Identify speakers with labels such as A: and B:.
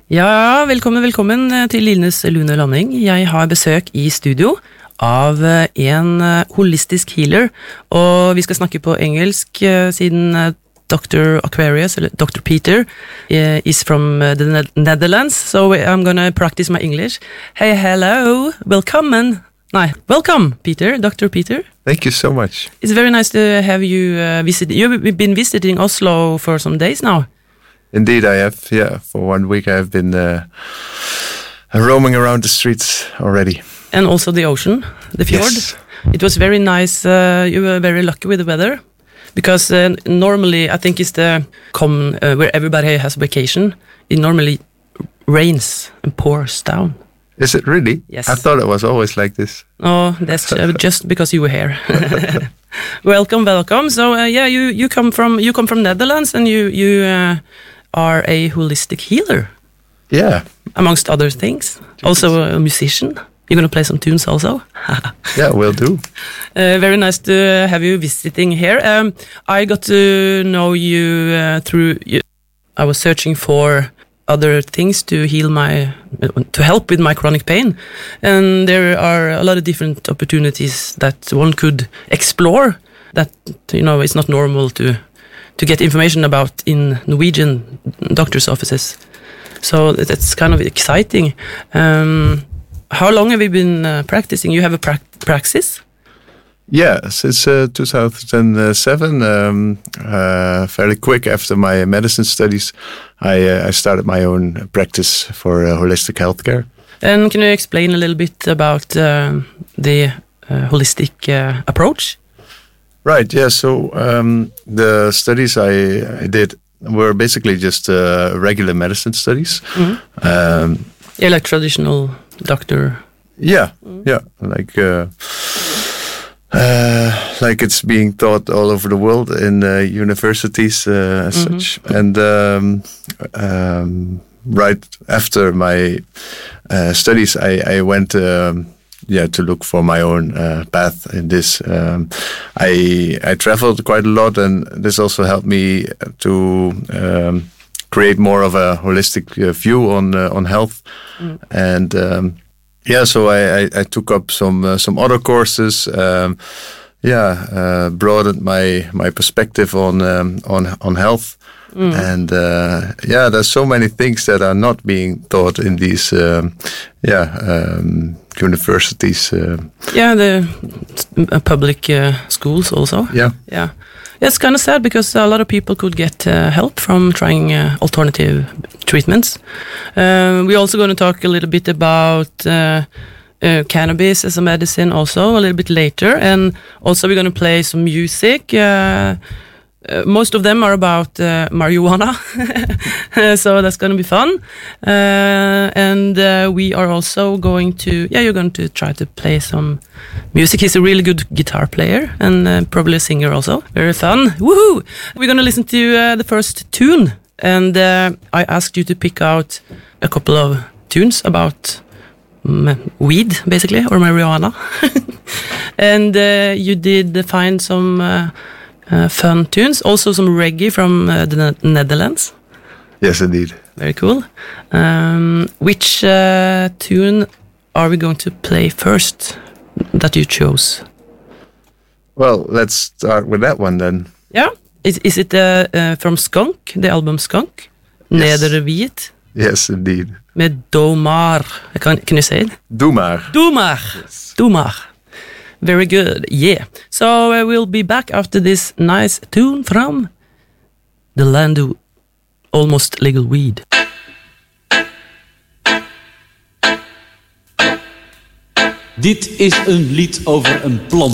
A: Ja, velkommen til Lines lune landing. Jeg har besøk i studio av en holistisk healer, og vi skal snakke på engelsk siden Dr. Aquarius, eller Dr. Peter, is from the Netherlands, so I'm gonna practice my English. Hey, hello, welcome, Peter, Dr. Peter.
B: Thank you so much.
A: It's very nice to have you visit. You've been visiting Oslo for some days now.
B: Indeed, I have. Yeah, for 1 week I have been roaming around the streets already.
A: And also the ocean, the fjord.
B: Yes.
A: It was very nice. You were very lucky with the weather. Because normally, I think it's the common, where everybody has vacation, it normally rains and pours down.
B: Is it really?
A: Yes.
B: I thought it was always like this.
A: Oh, that's just because you were here. Welcome. So you come from Netherlands, and you are a holistic healer.
B: Yeah.
A: Amongst other things, also a musician. You're gonna play some tunes also.
B: Yeah, will do.
A: Very nice to have you visiting here. I got to know you through. I was searching for other things to help with my chronic pain, and there are a lot of different opportunities that one could explore. That it's not normal to get information about in Norwegian doctors' offices. So that's kind of exciting. How long have you been practicing? You have a praxis?
B: Yeah, since 2007, fairly quick after my medicine studies, I started my own practice for holistic healthcare.
A: And can you explain a little bit about the holistic approach?
B: Right, yeah, so the studies I did were basically just regular medicine studies.
A: Mm-hmm. Like traditional doctor.
B: Yeah, like it's being taught all over the world in universities as such. And right after my studies, I went to look for my own path in this. I traveled quite a lot, and this also helped me to create more of a holistic view on health. And so I took up some other courses. Broadened my perspective on health. And there's so many things that are not being taught in these universities.
A: The public schools also.
B: Yeah.
A: It's kind of sad because a lot of people could get help from trying alternative treatments. We're also going to talk a little bit about cannabis as a medicine also a little bit later, and also we're going to play some music. Most of them are about marijuana, so that's going to be fun. And we are also going to, you're going to try to play some music. He's a really good guitar player and probably a singer also. Very fun. Woohoo! We're going to listen to the first tune, and I asked you to pick out a couple of tunes about weed, basically, or marijuana. And you did find some fun tunes, also some reggae from the Netherlands.
B: Yes, indeed.
A: Very cool. Which tune are we going to play first that you chose?
B: Well, let's start with that one then.
A: Yeah? Is it from Skunk, the album Skunk?
B: Yes.
A: Nederwiet?
B: Yes, indeed.
A: Med Domar. Can you say it?
B: Domar.
A: Yes. Domar. Very good, yeah. So we'll be back after this nice tune from the land of almost legal weed.
C: Dit is een lied over een plant.